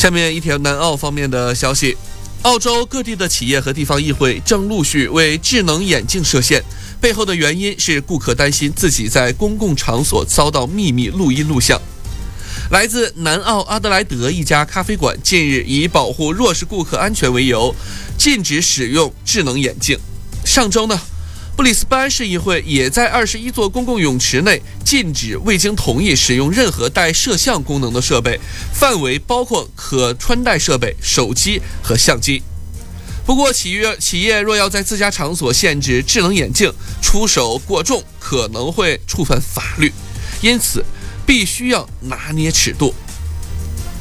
下面一条南澳方面的消息，澳洲各地的企业和地方议会正陆续为智能眼镜设限，背后的原因是顾客担心自己在公共场所遭到秘密录音录像。来自南澳阿德莱德一家咖啡馆近日以保护弱势顾客安全为由，禁止使用智能眼镜。上周呢，布里斯班市议会也在21座公共泳池内禁止未经同意使用任何带摄像功能的设备，范围包括可穿戴设备、手机和相机。不过企业若要在自家场所限制智能眼镜，出手过重可能会触犯法律，因此必须要拿捏尺度。